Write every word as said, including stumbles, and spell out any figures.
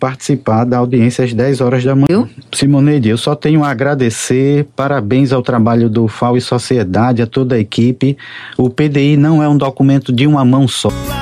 participar da audiência às dez horas da manhã. Eu? Simoneide, eu só tenho a agradecer, parabéns ao trabalho do F A O e Sociedade, a toda a equipe. O P D I não é um documento de uma mão só.